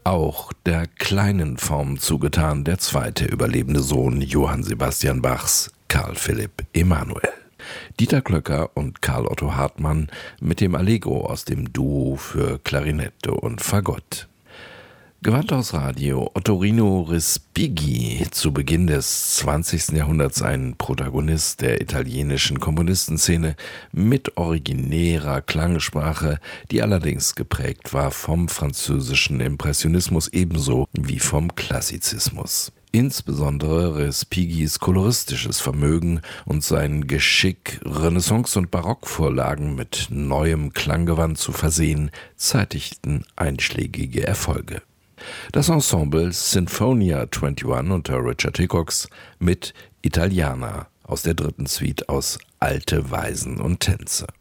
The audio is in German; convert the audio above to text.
auch der kleinen Form zugetan, der zweite überlebende Sohn Johann Sebastian Bachs, Karl Philipp Emanuel. Dieter Klöcker und Karl Otto Hartmann mit dem Allegro aus dem Duo für Klarinette und Fagott. Gewandhausradio Ottorino Respighi, zu Beginn des 20. Jahrhunderts ein Protagonist der italienischen Komponistenszene mit originärer Klangsprache, die allerdings geprägt war vom französischen Impressionismus ebenso wie vom Klassizismus. Insbesondere Respighis koloristisches Vermögen und sein Geschick, Renaissance- und Barockvorlagen mit neuem Klanggewand zu versehen, zeitigten einschlägige Erfolge. Das Ensemble Sinfonia 21 unter Richard Hickox mit Italiana aus der dritten Suite aus Alte Weisen und Tänze.